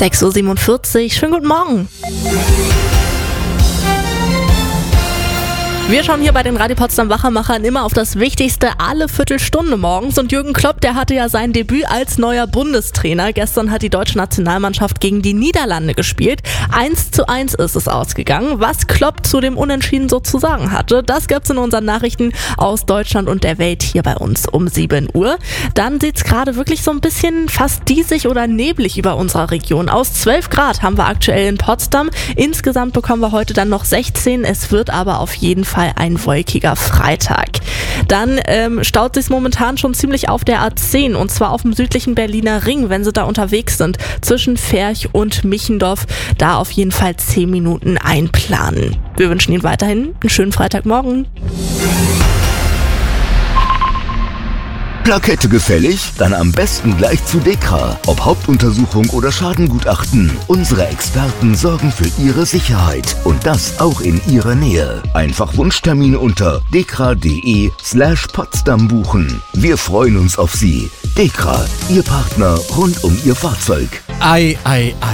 6:47 Uhr, schönen guten Morgen. Wir schauen hier bei den Radio Potsdam Wachermachern immer auf das Wichtigste alle Viertelstunde morgens. Und Jürgen Klopp, der hatte ja sein Debüt als neuer Bundestrainer. Gestern hat die deutsche Nationalmannschaft gegen die Niederlande gespielt. 1:1 ist es ausgegangen. Was Klopp zu dem Unentschieden so zu sagen hatte, das gibt's in unseren Nachrichten aus Deutschland und der Welt hier bei uns um 7 Uhr. Dann sieht's gerade wirklich so ein bisschen fast diesig oder neblig über unserer Region aus. 12 Grad haben wir aktuell in Potsdam. Insgesamt bekommen wir heute dann noch 16. Es wird aber auf jeden Fall ein wolkiger Freitag. Dann staut sich momentan schon ziemlich auf der A10 und zwar auf dem südlichen Berliner Ring, wenn Sie da unterwegs sind, zwischen Ferch und Michendorf. Da auf jeden Fall 10 Minuten einplanen. Wir wünschen Ihnen weiterhin einen schönen Freitagmorgen. Plakette gefällig? Dann am besten gleich zu DEKRA. Ob Hauptuntersuchung oder Schadengutachten, unsere Experten sorgen für Ihre Sicherheit und das auch in Ihrer Nähe. Einfach Wunschtermine unter dekra.de/Potsdam buchen. Wir freuen uns auf Sie. DEKRA, Ihr Partner rund um Ihr Fahrzeug. Ei, ei, ei.